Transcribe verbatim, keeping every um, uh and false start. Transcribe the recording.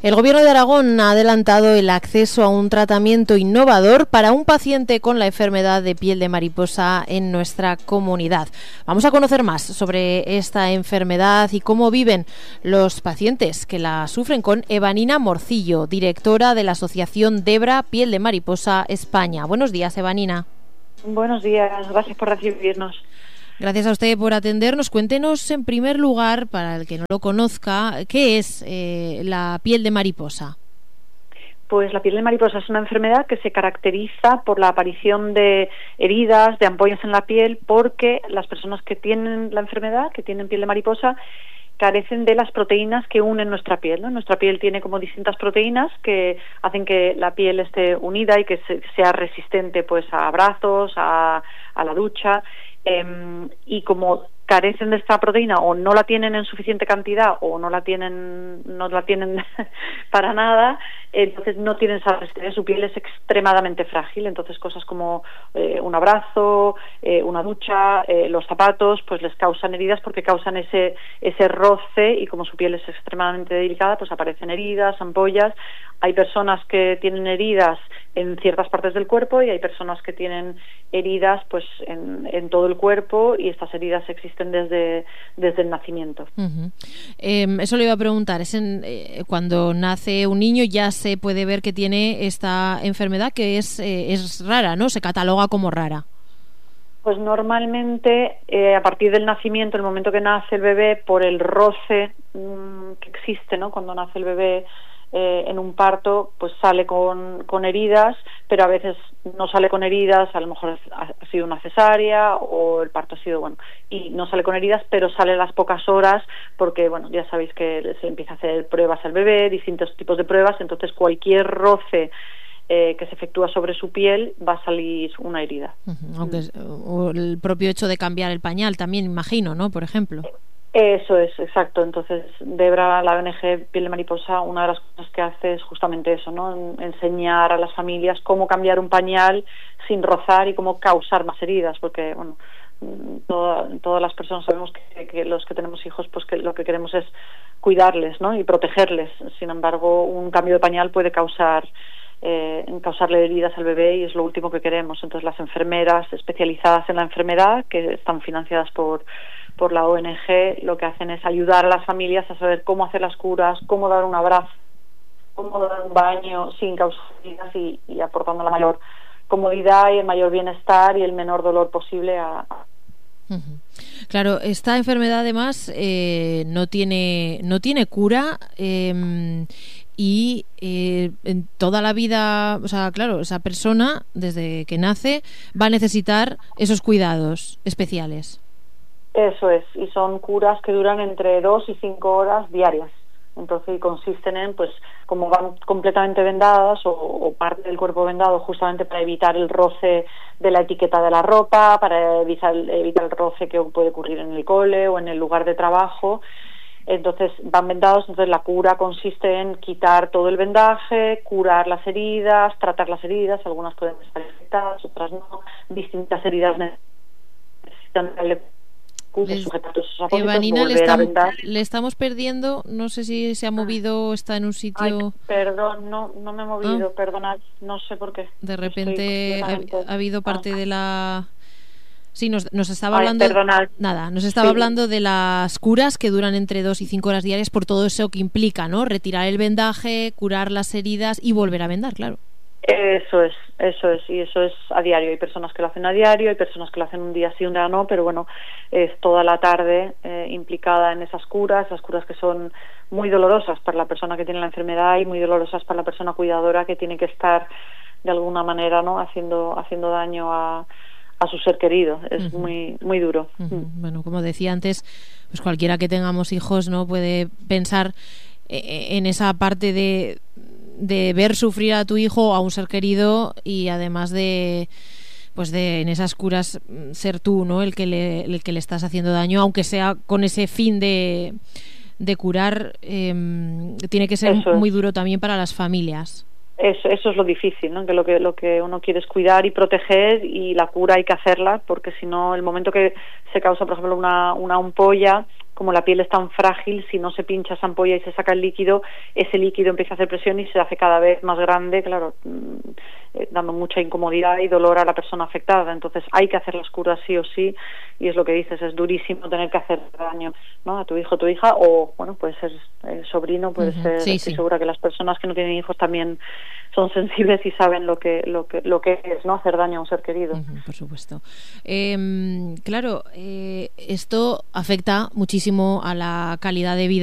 El Gobierno de Aragón ha adelantado el acceso a un tratamiento innovador para un paciente con la enfermedad de piel de mariposa en nuestra comunidad. Vamos a conocer más sobre esta enfermedad y cómo viven los pacientes que la sufren con Evanina Morcillo, directora de la Asociación Debra Piel de Mariposa España. Buenos días, Evanina. Buenos días, gracias por recibirnos. Gracias a usted por atendernos. Cuéntenos, en primer lugar, para el que no lo conozca, ¿qué es eh, la piel de mariposa? Pues la piel de mariposa es una enfermedad que se caracteriza por la aparición de heridas, de ampollas en la piel, porque las personas que tienen la enfermedad, que tienen piel de mariposa, carecen de las proteínas que unen nuestra piel, ¿no? Nuestra piel tiene como distintas proteínas que hacen que la piel esté unida y que se, sea resistente pues a abrazos, a, a la ducha. Eh, y como carecen de esta proteína o no la tienen en suficiente cantidad o no la tienen no la tienen para nada, entonces no tienen esa resistencia, su piel es extremadamente frágil, entonces cosas como eh, un abrazo, eh, una ducha, eh, los zapatos, pues les causan heridas porque causan ese ese roce, y como su piel es extremadamente delicada, pues aparecen heridas, ampollas. Hay personas que tienen heridas en ciertas partes del cuerpo y hay personas que tienen heridas pues en, en todo el cuerpo, y estas heridas existen desde, desde el nacimiento. Uh-huh. Eh, eso le iba a preguntar, es en, eh, cuando nace un niño ya se puede ver que tiene esta enfermedad, que es, eh, es rara, ¿no? Se cataloga como rara. Pues normalmente eh, a partir del nacimiento, el momento que nace el bebé, por el roce mmm, que existe, ¿no? Cuando nace el bebé Eh, en un parto, pues sale con, con heridas, pero a veces no sale con heridas, a lo mejor ha, ha sido una cesárea o el parto ha sido, bueno, y no sale con heridas, pero sale a las pocas horas porque, bueno, ya sabéis que se empieza a hacer pruebas al bebé, distintos tipos de pruebas, entonces cualquier roce eh, que se efectúa sobre su piel va a salir una herida. Uh-huh. Aunque es, o el propio hecho de cambiar el pañal también, imagino, ¿no? Por ejemplo. Eso es, exacto. Entonces, Debra, la O N G Piel de Mariposa, una de las cosas que hace es justamente eso, ¿no? Enseñar a las familias cómo cambiar un pañal sin rozar y cómo causar más heridas, porque, bueno, toda, todas las personas sabemos que, que los que tenemos hijos, pues que lo que queremos es cuidarles, ¿no? Y protegerles. Sin embargo, un cambio de pañal puede causar eh, causarle heridas al bebé, y es lo último que queremos. Entonces, las enfermeras especializadas en la enfermedad, que están financiadas por por la O N G, lo que hacen es ayudar a las familias a saber cómo hacer las curas, cómo dar un abrazo, cómo dar un baño sin causar heridas, y, y aportando la mayor comodidad y el mayor bienestar y el menor dolor posible a... Uh-huh. Claro, esta enfermedad además eh, no tiene no tiene cura, eh, y eh, en toda la vida, o sea, claro, esa persona desde que nace va a necesitar esos cuidados especiales. Eso es, y son curas que duran entre dos y cinco horas diarias. Entonces consisten en, pues, como van completamente vendadas o, o parte del cuerpo vendado, justamente para evitar el roce de la etiqueta de la ropa, para evitar, evitar el roce que puede ocurrir en el cole o en el lugar de trabajo. Entonces van vendados, entonces la cura consiste en quitar todo el vendaje, curar las heridas, tratar las heridas, algunas pueden estar infectadas, otras no, distintas heridas necesitan Les, Evanina, le, estamos, le estamos perdiendo, no sé si se ha movido, está en un sitio... Ay, perdón, no, no me he movido, ah. perdonad, no sé por qué. De repente ha, ha habido parte ah. de la... Sí, nos, nos estaba Ay, hablando... Perdonad. Nada, nos estaba sí. hablando de las curas que duran entre dos y cinco horas diarias por todo eso que implica, ¿no? Retirar el vendaje, curar las heridas y volver a vendar, claro. Eso es, eso es, y eso es a diario. Hay personas que lo hacen a diario, hay personas que lo hacen un día sí, un día no, pero bueno, es toda la tarde eh, implicada en esas curas, esas curas que son muy dolorosas para la persona que tiene la enfermedad y muy dolorosas para la persona cuidadora, que tiene que estar de alguna manera, ¿no?, haciendo haciendo daño a, a su ser querido. Es uh-huh. muy muy duro. Uh-huh. Bueno, como decía antes, pues cualquiera que tengamos hijos no puede pensar eh, en esa parte de de ver sufrir a tu hijo o a un ser querido, y además de pues de en esas curas ser tú, ¿no?, el que le el que le estás haciendo daño, aunque sea con ese fin de de curar. Eh, tiene que ser Eso muy es. duro también para las familias. Eso, eso es lo difícil, ¿no? Que lo que lo que uno quiere es cuidar y proteger, y la cura hay que hacerla, porque si no, el momento que se causa, por ejemplo, una una ampolla, como la piel es tan frágil, si no se pincha esa ampolla y se saca el líquido, ese líquido empieza a hacer presión y se hace cada vez más grande, claro, eh, dando mucha incomodidad y dolor a la persona afectada. Entonces hay que hacer las curas sí o sí, y es lo que dices, es durísimo tener que hacer daño, ¿no?, a tu hijo o tu hija, o bueno, puede ser eh, sobrino, puede uh-huh. ser, sí, estoy sí. segura que las personas que no tienen hijos también son sensibles y saben lo que lo que lo que es, ¿no?, hacer daño a un ser querido. Uh-huh, por supuesto. Eh, claro, eh, esto afecta muchísimo a la calidad de vida